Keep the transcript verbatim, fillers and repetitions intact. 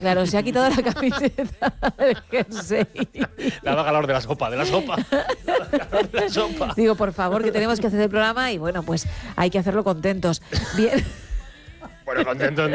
Claro, se ha quitado la camiseta del jersey. Le ha dado calor de la sopa, de la sopa. Le ha dado calor de la sopa. Digo, por favor, que tenemos que hacer el programa y bueno, pues hay que hacerlo contentos. Bien. Bueno, contento